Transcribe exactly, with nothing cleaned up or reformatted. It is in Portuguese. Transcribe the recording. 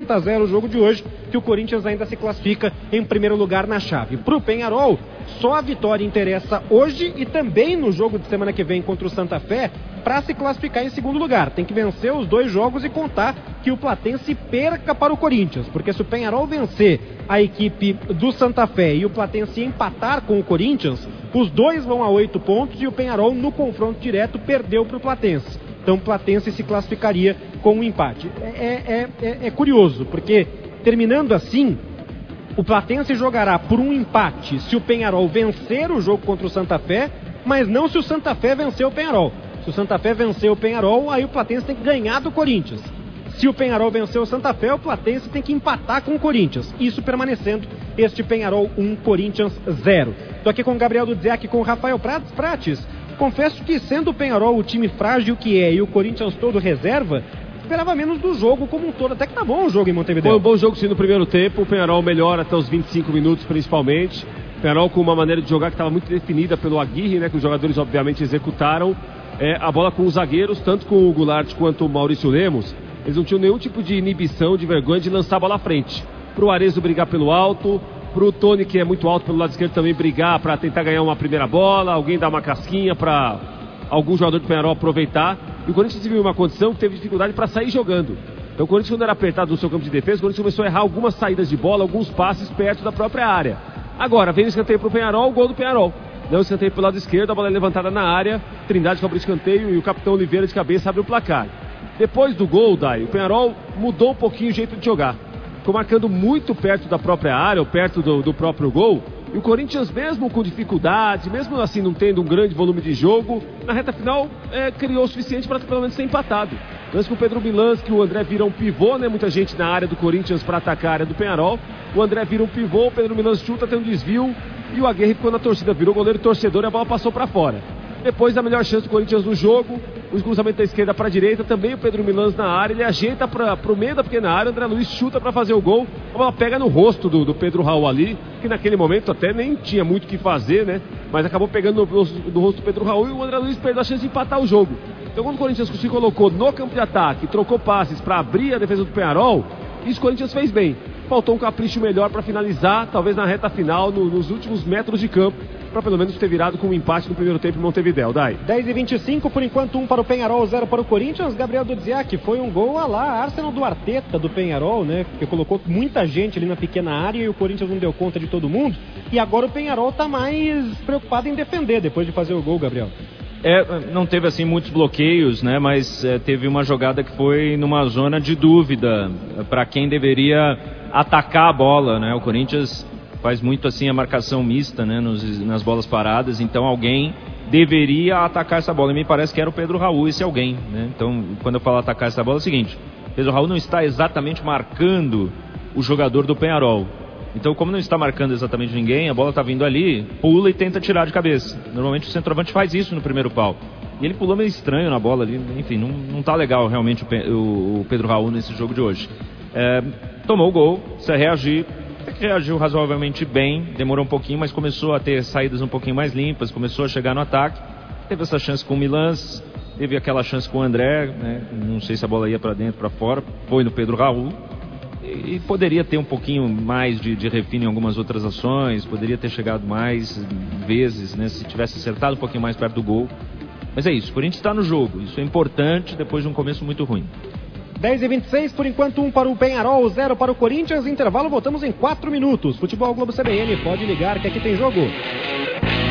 a zero o jogo de hoje, que o Corinthians ainda se classifica em primeiro lugar na chave. Para o Peñarol, só a vitória interessa hoje e também no jogo de semana que vem contra o Santa Fé para se classificar em segundo lugar. Tem que vencer os dois jogos e contar que o Platense perca para o Corinthians, porque se o Peñarol vencer a equipe do Santa Fé e o Platense empatar com o Corinthians, os dois vão a oito pontos e o Peñarol no confronto direto perdeu para o Platense. Então o Platense se classificaria com um empate. É, é, é, é curioso, porque terminando assim, o Platense jogará por um empate se o Peñarol vencer o jogo contra o Santa Fé, mas não se o Santa Fé vencer o Peñarol. Se o Santa Fé vencer o Peñarol, aí o Platense tem que ganhar do Corinthians. Se o Peñarol vencer o Santa Fé, o Platense tem que empatar com o Corinthians. Isso permanecendo este Peñarol um, Corinthians zero. Estou aqui com o Gabriel Dudziak e com o Rafael Prates. Prates, confesso que sendo o Peñarol o time frágil que é e o Corinthians todo reserva, esperava menos do jogo como um todo. Até que tá bom o jogo em Montevideo. Foi um bom jogo sim no primeiro tempo. O Peñarol melhora até os vinte e cinco minutos principalmente. O Peñarol com uma maneira de jogar que estava muito definida pelo Aguirre, né, que os jogadores obviamente executaram. É, a bola com os zagueiros, tanto com o Goulart quanto o Maurício Lemos, eles não tinham nenhum tipo de inibição, de vergonha de lançar a bola à frente. Pro Arezzo brigar pelo alto, pro Tony, que é muito alto pelo lado esquerdo, também brigar para tentar ganhar uma primeira bola, alguém dar uma casquinha para algum jogador do Peñarol aproveitar. E o Corinthians viu uma condição que teve dificuldade para sair jogando. Então o Corinthians, quando era apertado no seu campo de defesa, o Corinthians começou a errar algumas saídas de bola, alguns passes perto da própria área. Agora, vem o escanteio pro Peñarol, o gol do Peñarol. Deu um escanteio pelo lado esquerdo, a bola é levantada na área, Trindade cobra o escanteio e o capitão Oliveira de cabeça abre o placar. Depois do gol, Dai, o Peñarol mudou um pouquinho o jeito de jogar. Ficou marcando muito perto da própria área, ou perto do, do próprio gol. E o Corinthians, mesmo com dificuldade, mesmo assim não tendo um grande volume de jogo, na reta final é, criou o suficiente para pelo menos ser empatado. Antes que o Pedro Milans, que o André vira um pivô, né? Muita gente na área do Corinthians para atacar a área do Peñarol. O André vira um pivô, o Pedro Milans chuta, tem um desvio. E o Aguirre, quando a torcida virou goleiro torcedor, a bola passou para fora. Depois, a melhor chance do Corinthians no jogo, os cruzamentos da esquerda para a direita, também o Pedro Milans na área, ele ajeita para o meio da pequena área, o André Luiz chuta para fazer o gol, a bola pega no rosto do, do Pedro Raul ali, que naquele momento até nem tinha muito o que fazer, né? Mas acabou pegando no, no rosto do Pedro Raul e o André Luiz perdeu a chance de empatar o jogo. Então, quando o Corinthians se colocou no campo de ataque, trocou passes para abrir a defesa do Peñarol, isso o Corinthians fez bem. Faltou um capricho melhor para finalizar, talvez na reta final, no, nos últimos metros de campo, para pelo menos ter virado com um empate no primeiro tempo em Montevideo. Dai. dez e vinte e cinco, por enquanto um para o Peñarol, zero para o Corinthians. Gabriel Dudziak, foi um gol a lá Arsenal do Arteta do Peñarol, né? Que colocou muita gente ali na pequena área e o Corinthians não deu conta de todo mundo. E agora o Peñarol está mais preocupado em defender depois de fazer o gol, Gabriel. É, não teve assim muitos bloqueios, né? Mas é, teve uma jogada que foi numa zona de dúvida para quem deveria atacar a bola, né? O Corinthians faz muito assim a marcação mista, né? Nos, nas bolas paradas, então alguém deveria atacar essa bola. E me parece que era o Pedro Raul esse alguém, né? Então, quando eu falo atacar essa bola é o seguinte: Pedro Raul não está exatamente marcando o jogador do Peñarol. Então, como não está marcando exatamente ninguém, a bola está vindo ali, pula e tenta tirar de cabeça. Normalmente o centroavante faz isso no primeiro pau. E ele pulou meio estranho na bola ali, enfim, não, não tá legal realmente o, o Pedro Raul nesse jogo de hoje. É, tomou o gol, se reagir, reagiu razoavelmente bem, demorou um pouquinho, mas começou a ter saídas um pouquinho mais limpas, começou a chegar no ataque. Teve essa chance com o Milans, teve aquela chance com o André, né? Não sei se a bola ia para dentro, para fora, foi no Pedro Raul. E poderia ter um pouquinho mais de, de refino em algumas outras ações, poderia ter chegado mais vezes, né, se tivesse acertado um pouquinho mais perto do gol. Mas é isso, o Corinthians está no jogo, isso é importante depois de um começo muito ruim. dez e vinte e seis, por enquanto um para o Peñarol, zero para o Corinthians, intervalo, voltamos em quatro minutos. Futebol Globo C B N, pode ligar que aqui tem jogo.